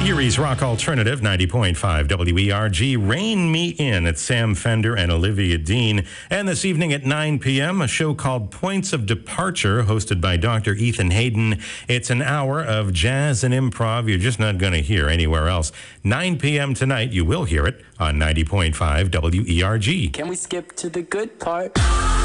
Erie's Rock Alternative, 90.5 WERG. Rein Me In. It's Sam Fender and Olivia Dean. And this evening at 9 p.m., a show called Points of Departure, hosted by Dr. Ethan Hayden. It's an hour of jazz and improv you're just not going to hear anywhere else. 9 p.m. tonight, you will hear it on 90.5 WERG. Can we skip to the good part?